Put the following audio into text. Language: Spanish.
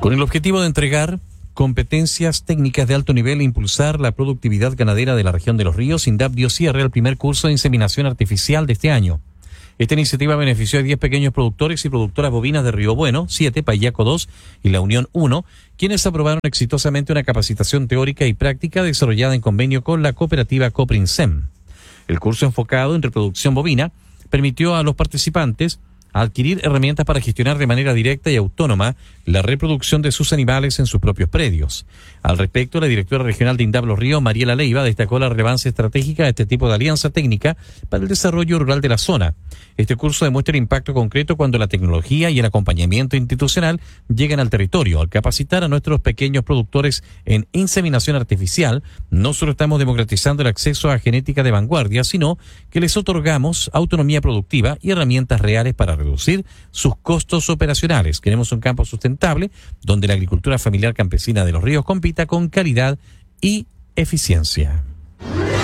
Con el objetivo de entregar competencias técnicas de alto nivel e impulsar la productividad ganadera de la región de Los Ríos, INDAP dio cierre al primer curso de inseminación artificial de este año. Esta iniciativa benefició a 10 pequeños productores y productoras bovinas de Río Bueno, 7, Payaco 2 y La Unión 1, quienes aprobaron exitosamente una capacitación teórica y práctica desarrollada en convenio con la cooperativa Coprinsem. El curso enfocado en reproducción bovina permitió a los participantes adquirir herramientas para gestionar de manera directa y autónoma la reproducción de sus animales en sus propios predios. Al respecto, la directora regional de INDAP Los Ríos, Mariela Leiva, destacó la relevancia estratégica de este tipo de alianza técnica para el desarrollo rural de la zona. Este curso demuestra el impacto concreto cuando la tecnología y el acompañamiento institucional llegan al territorio. Al capacitar a nuestros pequeños productores en inseminación artificial, no solo estamos democratizando el acceso a genética de vanguardia, sino que les otorgamos autonomía productiva y herramientas reales para reducir sus costos operacionales. Queremos un campo sustentable donde la agricultura familiar campesina de Los Ríos compita con calidad y eficiencia.